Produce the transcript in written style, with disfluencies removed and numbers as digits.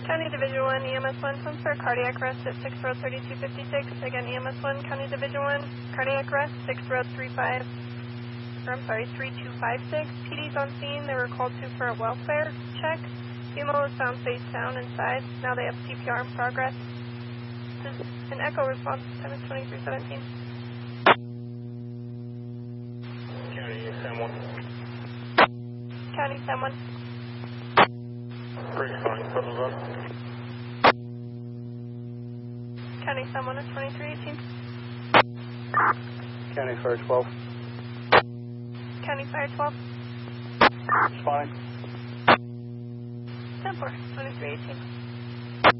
County Division 1, EMS 1, comes for cardiac arrest at 6 Road 3256. Again, EMS 1, County Division 1, cardiac arrest, 6 Road 3256. PD's on scene. They were called to for a welfare check. Female was found face down inside. Now they have CPR in progress. This is an echo response. Time is 2317. County Sam 1. County Sam 1. Responding for the zone. County Sam 1 is 2318. County Fire 12. County Fire 12. Responding. 10-4, 2318.